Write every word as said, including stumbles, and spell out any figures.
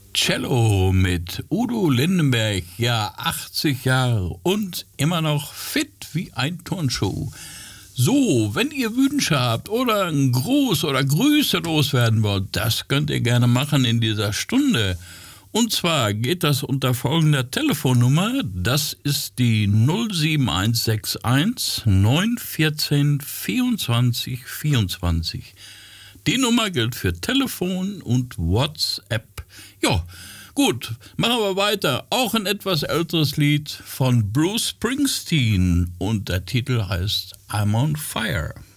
Cello mit Udo Lindenberg, ja achtzig Jahre und immer noch fit wie ein Turnschuh. So, wenn ihr Wünsche habt oder einen Gruß oder Grüße loswerden wollt, das könnt ihr gerne machen in dieser Stunde. Und zwar geht das unter folgender Telefonnummer, das ist die null sieben eins sechs eins neun eins vier vierundzwanzig vierundzwanzig. Die Nummer gilt für Telefon und WhatsApp. Ja, gut, machen wir weiter. Auch ein etwas älteres Lied von Bruce Springsteen und der Titel heißt I'm on Fire.